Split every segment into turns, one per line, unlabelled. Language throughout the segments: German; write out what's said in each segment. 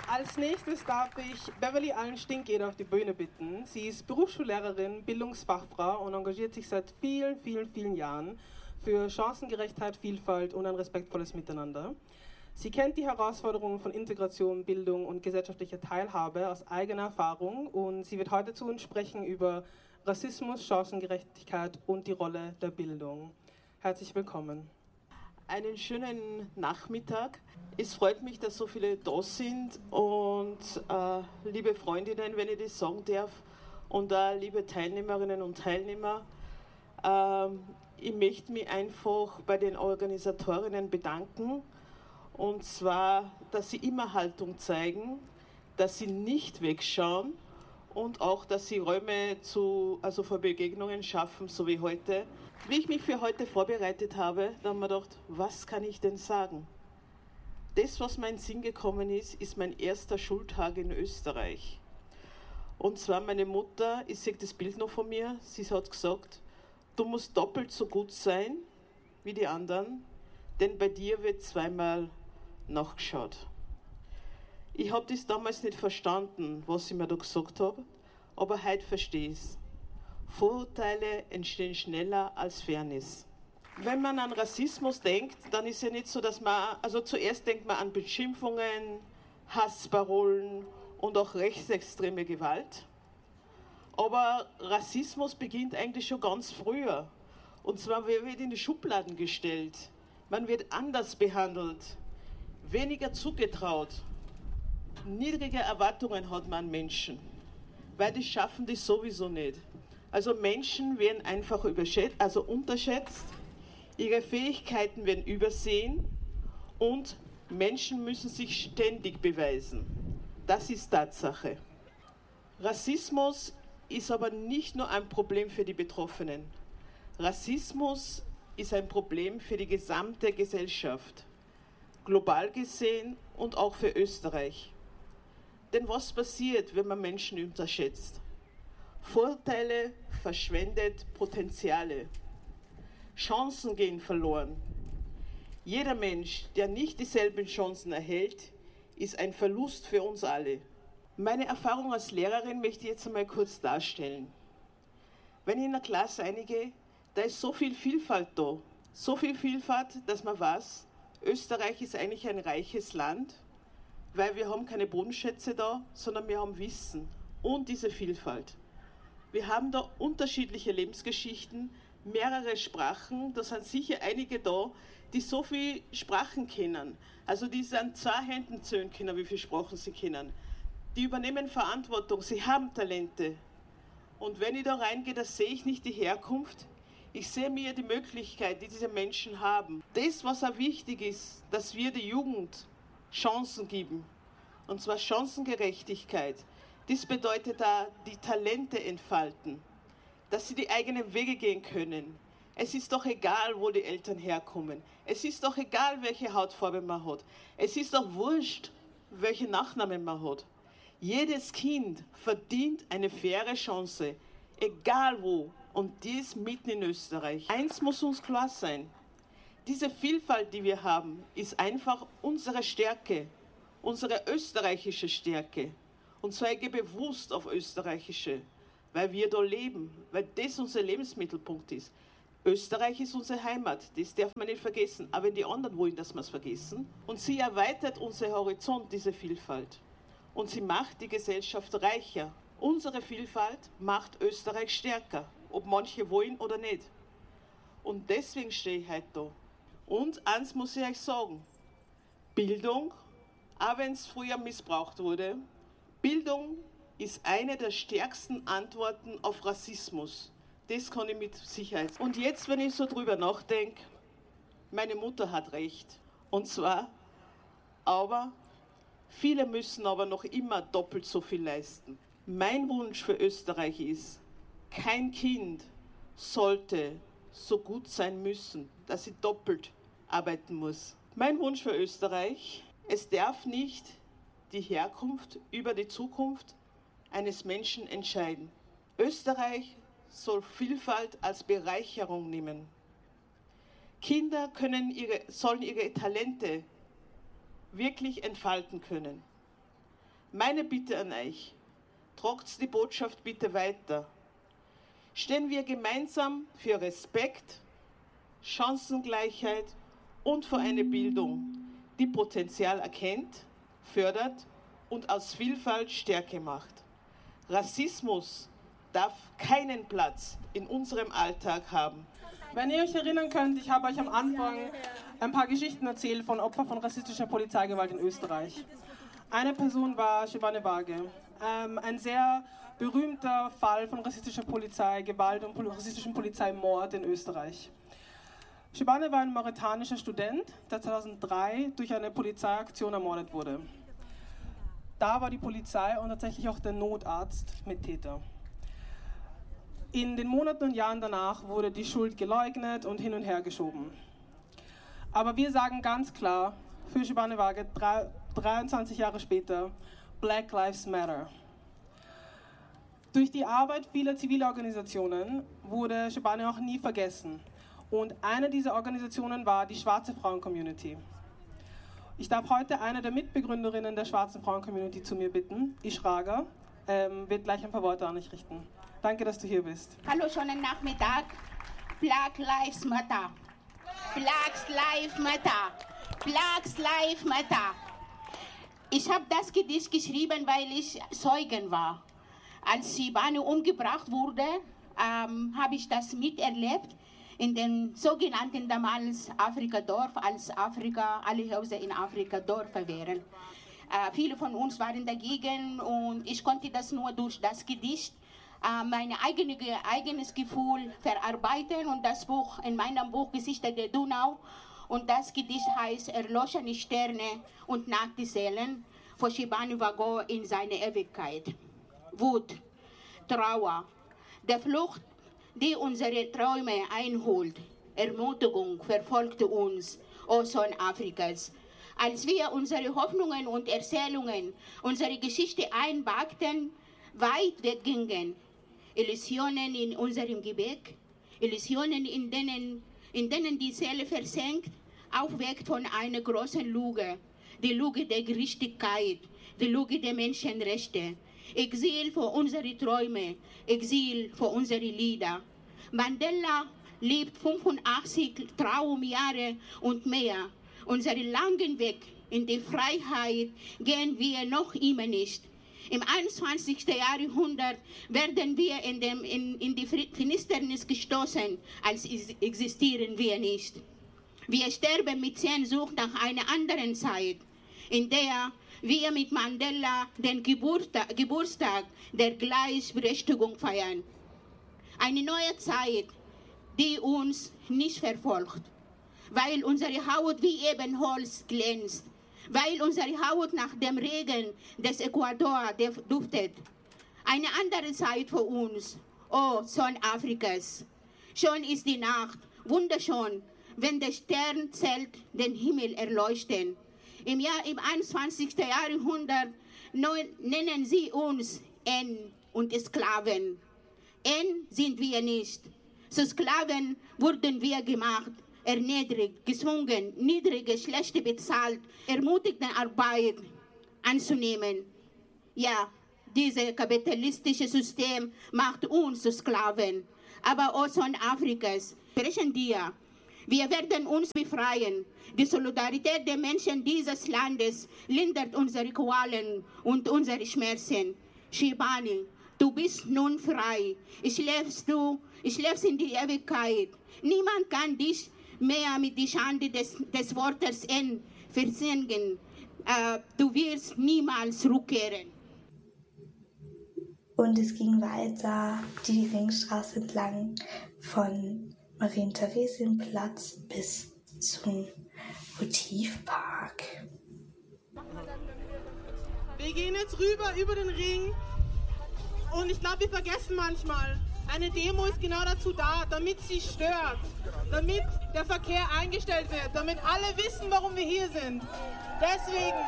Als nächstes darf ich Beverly Allen-Stinkeder auf die Bühne bitten. Sie ist Berufsschullehrerin, Bildungsfachfrau und engagiert sich seit vielen Jahren für Chancengerechtigkeit, Vielfalt und ein respektvolles Miteinander. Sie kennt die Herausforderungen von Integration, Bildung und gesellschaftlicher Teilhabe aus eigener Erfahrung und sie wird heute zu uns sprechen über Rassismus, Chancengerechtigkeit und die Rolle der Bildung. Herzlich willkommen.
Einen schönen Nachmittag. Es freut mich, dass so viele da sind und liebe Freundinnen, wenn ich das sagen darf, und liebe Teilnehmerinnen und Teilnehmer. Ich möchte mich einfach bei den Organisatorinnen bedanken, und zwar, dass sie immer Haltung zeigen, dass sie nicht wegschauen und auch, dass sie Räume für Begegnungen schaffen, so wie heute. Wie ich mich für heute vorbereitet habe, da haben wir gedacht, was kann ich denn sagen? Das, was mir in den Sinn gekommen ist, ist mein erster Schultag in Österreich. Und zwar meine Mutter, ich sehe das Bild noch von mir, sie hat gesagt, du musst doppelt so gut sein wie die anderen, denn bei dir wird zweimal nachgeschaut. Ich habe das damals nicht verstanden, was ich mir da gesagt habe, aber heute verstehe ich es. Vorurteile entstehen schneller als Fairness. Wenn man an Rassismus denkt, dann ist ja nicht so, dass zuerst denkt man an Beschimpfungen, Hassparolen und auch rechtsextreme Gewalt. Aber Rassismus beginnt eigentlich schon ganz früher. Und zwar wird in die Schubladen gestellt. Man wird anders behandelt, weniger zugetraut. Niedrige Erwartungen hat man an Menschen, weil die schaffen das sowieso nicht. Also Menschen werden einfach unterschätzt, ihre Fähigkeiten werden übersehen und Menschen müssen sich ständig beweisen. Das ist Tatsache. Rassismus ist aber nicht nur ein Problem für die Betroffenen. Rassismus ist ein Problem für die gesamte Gesellschaft, global gesehen und auch für Österreich. Denn was passiert, wenn man Menschen unterschätzt? Vorteile verschwendet Potenziale. Chancen gehen verloren. Jeder Mensch, der nicht dieselben Chancen erhält, ist ein Verlust für uns alle. Meine Erfahrung als Lehrerin möchte ich jetzt einmal kurz darstellen. Wenn ich in einer Klasse reingehe, da ist so viel Vielfalt da. So viel Vielfalt, dass man weiß, Österreich ist eigentlich ein reiches Land, weil wir haben keine Bodenschätze da, sondern wir haben Wissen und diese Vielfalt. Wir haben da unterschiedliche Lebensgeschichten, mehrere Sprachen, da sind sicher einige da, die so viele Sprachen kennen. Also die an 2 Händen zählen können, wie viele Sprachen sie kennen. Die übernehmen Verantwortung, sie haben Talente. Und wenn ich da reingehe, da sehe ich nicht die Herkunft, ich sehe mir die Möglichkeit, die diese Menschen haben. Das, was auch wichtig ist, dass wir der Jugend Chancen geben, und zwar Chancengerechtigkeit. Das bedeutet da, die Talente entfalten, dass sie die eigenen Wege gehen können. Es ist doch egal, wo die Eltern herkommen. Es ist doch egal, welche Hautfarbe man hat. Es ist doch wurscht, welche Nachnamen man hat. Jedes Kind verdient eine faire Chance, egal wo, und dies mitten in Österreich. Eins muss uns klar sein, diese Vielfalt, die wir haben, ist einfach unsere Stärke, unsere österreichische Stärke. Und zwar ich gehe bewusst auf österreichische, weil wir da leben, weil das unser Lebensmittelpunkt ist. Österreich ist unsere Heimat, das darf man nicht vergessen. Aber wenn die anderen wollen, dass wir es vergessen. Und sie erweitert unseren Horizont, diese Vielfalt. Und sie macht die Gesellschaft reicher. Unsere Vielfalt macht Österreich stärker, ob manche wollen oder nicht. Und deswegen stehe ich heute da. Und eins muss ich euch sagen, Bildung, auch wenn es früher missbraucht wurde, Bildung ist eine der stärksten Antworten auf Rassismus. Das kann ich mit Sicherheit. Und jetzt, wenn ich so drüber nachdenke, meine Mutter hat recht. Und zwar, aber viele müssen aber noch immer doppelt so viel leisten. Mein Wunsch für Österreich ist, kein Kind sollte so gut sein müssen, dass sie doppelt arbeiten muss. Mein Wunsch für Österreich, es darf nicht die Herkunft über die Zukunft eines Menschen entscheiden. Österreich soll Vielfalt als Bereicherung nehmen. Kinder sollen ihre Talente wirklich entfalten können. Meine Bitte an euch, tragt die Botschaft bitte weiter. Stehen wir gemeinsam für Respekt, Chancengleichheit und für eine Bildung, die Potenzial erkennt, fördert und aus Vielfalt Stärke macht. Rassismus darf keinen Platz in unserem Alltag haben.
Wenn ihr euch erinnern könnt, ich habe euch am Anfang ein paar Geschichten erzählt von Opfern von rassistischer Polizeigewalt in Österreich. Eine Person war Shebane Wage, ein sehr berühmter Fall von rassistischer Polizeigewalt und rassistischem Polizeimord in Österreich. Shebane war ein mauretanischer Student, der 2003 durch eine Polizeiaktion ermordet wurde. Da war die Polizei und tatsächlich auch der Notarzt Mittäter. In den Monaten und Jahren danach wurde die Schuld geleugnet und hin und her geschoben. Aber wir sagen ganz klar, für Shebane Wage 23 Jahre später, Black Lives Matter. Durch die Arbeit vieler ziviler Organisationen wurde Shebane auch nie vergessen. Und eine dieser Organisationen war die Schwarze Frauen-Community. Ich darf heute eine der Mitbegründerinnen der Schwarzen Frauen-Community zu mir bitten, Ishraga, wird gleich ein paar Worte an dich richten. Danke, dass du hier bist.
Hallo, schönen Nachmittag. Black Lives Matter. Black Lives Matter. Black Lives Matter. Ich habe das Gedicht geschrieben, weil ich Zeugen war. Als Shebane umgebracht wurde, habe ich das miterlebt in den sogenannten damals Afrika-Dorf, als Afrika, alle Häuser in Afrika Dörfer wären. Viele von uns waren dagegen und ich konnte das nur durch das Gedicht mein eigenes Gefühl verarbeiten und das Buch, in meinem Buch Gesichter der Donau, und das Gedicht heißt Erloschene Sterne und nackte Seelen von Shebane Wage in seiner Ewigkeit. Wut, Trauer, der Flucht, die unsere Träume einholt, Ermutigung verfolgte uns, O Sohn Afrikas. Als wir unsere Hoffnungen und Erzählungen, unsere Geschichte einpackten, weit weggingen, Illusionen in unserem Gebäck, Illusionen, in denen die Seele versenkt, aufweckt von einer großen Lüge, die Lüge der Gerechtigkeit, die Lüge der Menschenrechte, Exil für unsere Träume, Exil für unsere Lieder. Mandela lebt 85 Traumjahre und mehr. Unseren langen Weg in die Freiheit gehen wir noch immer nicht. Im 21. Jahrhundert werden wir in die Finsternis gestoßen, als existieren wir nicht. Wir sterben mit Sehnsucht nach einer anderen Zeit, in der wir mit Mandela den Geburtstag der Gleichberechtigung feiern. Eine neue Zeit, die uns nicht verfolgt, weil unsere Haut wie Ebenholz glänzt, weil unsere Haut nach dem Regen des Äquator duftet. Eine andere Zeit für uns, oh Sohn Afrikas. Schon ist die Nacht, wunderschön, wenn der Sternzelt den Himmel erleuchten. Im 21. Jahrhundert nennen sie uns N und Sklaven. N sind wir nicht. Zu Sklaven wurden wir gemacht, erniedrigt, gezwungen, niedrige, schlechte bezahlt, ermutigte Arbeit anzunehmen. Ja, dieses kapitalistische System macht uns zu Sklaven. Aber O Sohn Afrikas, sprechen dir. Wir werden uns befreien. Die Solidarität der Menschen dieses Landes lindert unsere Qualen und unsere Schmerzen. Shebane, du bist nun frei. Schläfst in die Ewigkeit. Niemand kann dich mehr mit der Schande des Wortes N versingen. Du wirst niemals zurückkehren.
Und es ging weiter die Ringstraße entlang von Marientheresienplatz bis zum Motivpark.
Wir gehen jetzt rüber über den Ring und ich glaube, wir vergessen manchmal, eine Demo ist genau dazu da, damit sie stört, damit der Verkehr eingestellt wird, damit alle wissen, warum wir hier sind. Deswegen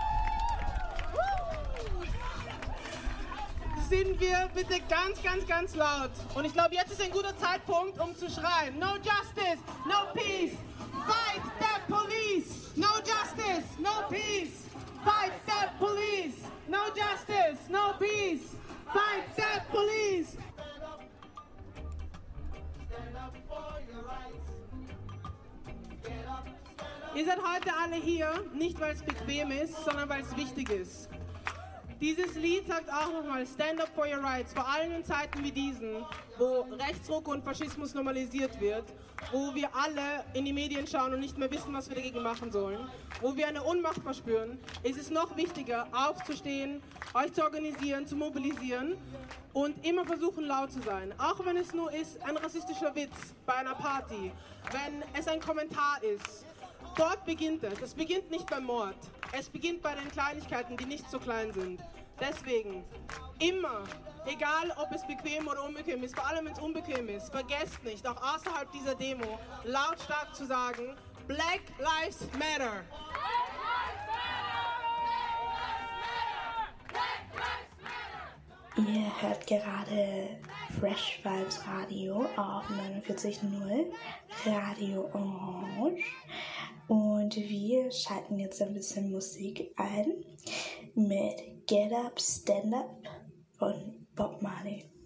sind wir bitte ganz, ganz, ganz laut. Und ich glaube, jetzt ist ein guter Zeitpunkt, um zu schreien. No justice, no peace. Fight the police. No justice, no peace. Fight the police. No weil es bequem ist, sondern weil es wichtig ist. Dieses Lied sagt auch nochmal, stand up for your rights, vor allem in Zeiten wie diesen, wo Rechtsruck und Faschismus normalisiert wird, wo wir alle in die Medien schauen und nicht mehr wissen, was wir dagegen machen sollen, wo wir eine Ohnmacht verspüren, ist es noch wichtiger, aufzustehen, euch zu organisieren, zu mobilisieren und immer versuchen, laut zu sein. Auch wenn es nur ist, ein rassistischer Witz bei einer Party, wenn es ein Kommentar ist. Dort beginnt es. Es beginnt nicht beim Mord. Es beginnt bei den Kleinigkeiten, die nicht so klein sind. Deswegen immer, egal ob es bequem oder unbequem ist, vor allem wenn es unbequem ist, vergesst nicht, auch außerhalb dieser Demo lautstark zu sagen, Black Lives Matter.
Ihr hört gerade Fresh Vibes Radio auf 49.0 Radio Orange. Und wir schalten jetzt ein bisschen Musik ein mit Get Up, Stand Up von Bob Marley.